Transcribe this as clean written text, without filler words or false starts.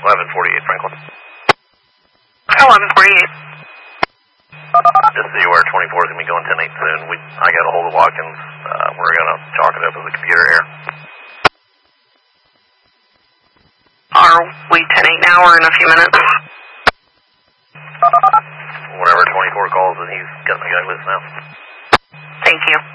1148 Franklin. 1148. Just so you aware, 24 is going to be going 10-8 soon. I got a hold of Watkins. We're going to chalk it up as a computer error. Are we 10-8 now or in a few minutes? Whenever 24 calls, and he's got the guy with now. Thank you.